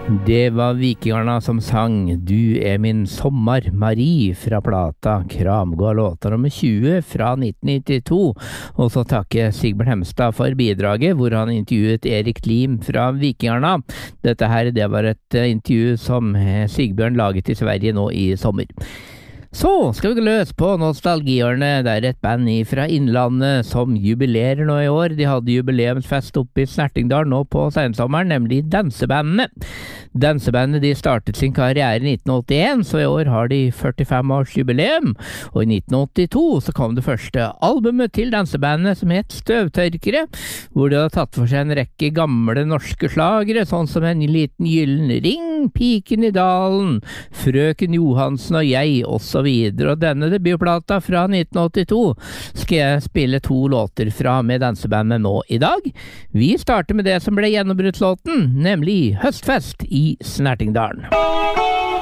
Det var Vikingarna som sang «Du er min sommer, Marie» fra plata Kramgård låta nummer 20 fra 1992. Og så takke Sigbjørn Hemstad for bidraget, hvor han intervjuet Erik Lim fra Vikingarna. Dette her, det var et intervju som Sigbjørn laget i Sverige nå i sommer. Så skal vi gå løs på Nostalgihjørnet. Det er et band fra Innlandet som jubilerer nå i år. De hadde jubileumsfest oppe i Snertingdal nå på sensommeren, nemlig Dansebandene. Dansebandene de startet sin karriere i 1981, så i år har de 45 års jubileum. Og i 1982 så kom det første albumet til Dansebandene som het Støvtørkere, hvor de hadde tatt for seg en rekke gamle norske slagere, sånn som En liten gyllen ring, Piken i dalen, Frøken Johansen og jeg, og så videre. Og denne debutplata fra 1982 skal jeg spille 2 låter fra med Dansebandet nå i dag. Vi starter med det som ble gjennombruddslåten, nemlig Høstfest i Snertingdalen.